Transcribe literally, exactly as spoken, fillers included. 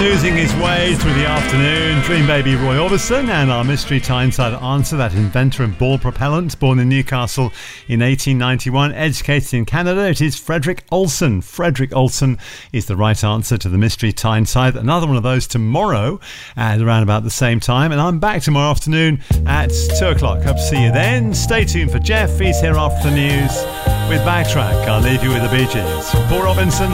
snoozing his way through the afternoon. Dream baby Roy Orbison and our Mystery Tyneside answer, that inventor of ball propellant, born in Newcastle in eighteen ninety-one, educated in Canada. It is Frederick Olsen. Frederick Olsen is the right answer to the Mystery Tyneside. Another one of those tomorrow at around about the same time. And I'm back tomorrow afternoon at two o'clock. Hope to see you then. Stay tuned for Jeff. He's here after the news with Backtrack. I'll leave you with the Bee Gees. Paul Robinson,